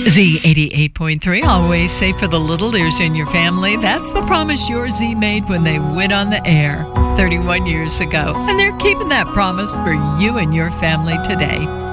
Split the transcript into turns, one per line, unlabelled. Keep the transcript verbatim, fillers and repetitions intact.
Z eighty-eight point three, always safe for the little ears in your family. That's the promise your Z made when they went on the air thirty-one years ago. And they're keeping that promise for you and your family today.